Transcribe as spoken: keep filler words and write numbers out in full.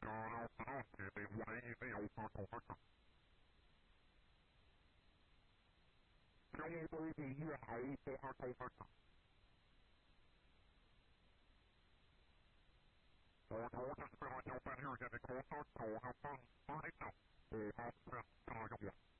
thì tìm quậy cái dầu mà còn hết à. Trong tôi thì như hậu tôi hết không hết à. Tôi thấu chắc tôi cho bạn hiểu cho nên có tốt thấu học phân, có ít nào. Ồ, học phân, cho trong